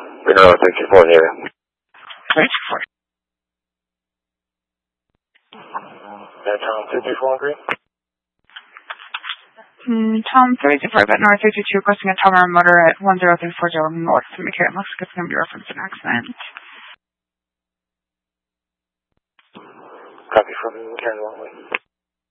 Window 34 near. 34. Tom 34 green. Tom 34, but North 32, requesting a Tom motor at 10340 North. McCarran looks like it's going to be referenced an accident. Copy from McCarran Longley.